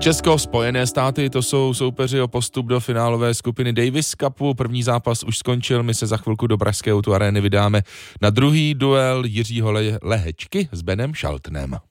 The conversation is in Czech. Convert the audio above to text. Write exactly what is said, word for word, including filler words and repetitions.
Česko, Spojené státy, to jsou soupeři o postup do finálové skupiny Davis Cupu. První zápas už skončil, my se za chvilku do pražské O dva Arény vydáme na druhý duel Jiřího Le- Lehečky s Benem Šaltnem.